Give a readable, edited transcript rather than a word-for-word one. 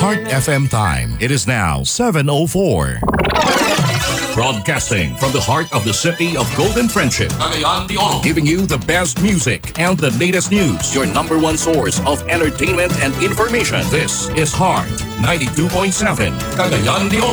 Heart FM time. It is now 7:04. Broadcasting from the heart of the city of Golden Friendship, Cagayan de Oro, giving you the best music and the latest news. Your number one source of entertainment and information. This is Heart 92.7, Cagayan de Oro.